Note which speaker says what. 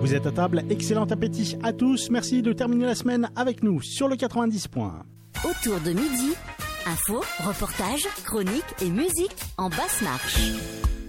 Speaker 1: Vous êtes à table, excellent appétit à tous. Merci de terminer la semaine avec nous sur le 90 points.
Speaker 2: Autour de midi, infos, reportages, chroniques et musique en basse marche.